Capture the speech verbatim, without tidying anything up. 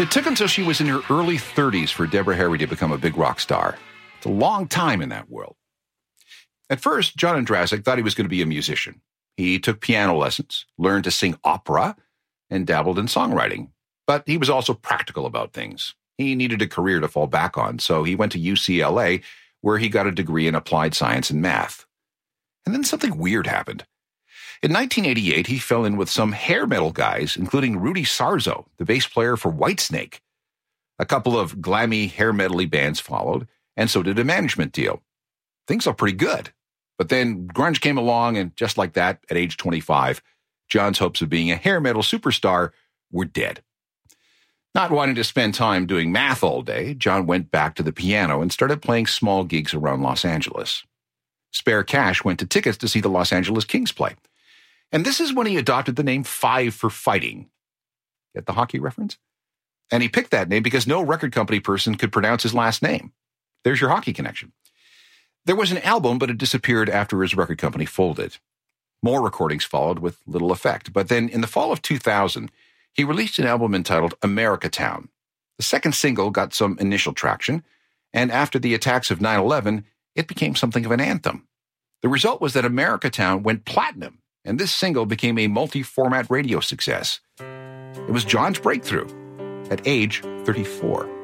It took until she was in her early thirties for Deborah Harry to become a big rock star. It's a long time in that world. At first, John Ondrasik thought he was going to be a musician. He took piano lessons, learned to sing opera, and dabbled in songwriting. But he was also practical about things. He needed a career to fall back on, so he went to U C L A, where he got a degree in applied science and math. And then something weird happened. In nineteen eighty-eight, he fell in with some hair metal guys, including Rudy Sarzo, the bass player for Whitesnake. A couple of glammy hair metal-y bands followed, and so did a management deal. Things are pretty good. But then grunge came along, and just like that, at age twenty-five, John's hopes of being a hair metal superstar were dead. Not wanting to spend time doing math all day, John went back to the piano and started playing small gigs around Los Angeles. Spare cash went to tickets to see the Los Angeles Kings play. And this is when he adopted the name Five for Fighting. Get the hockey reference? And he picked that name because no record company person could pronounce his last name. There's your hockey connection. There was an album, but it disappeared after his record company folded. More recordings followed with little effect. But then in the fall of two thousand, he released an album entitled America Town. The second single got some initial traction, and after the attacks of nine eleven, it became something of an anthem. The result was that America Town went platinum, and this single became a multi-format radio success. It was John's breakthrough at age thirty-four.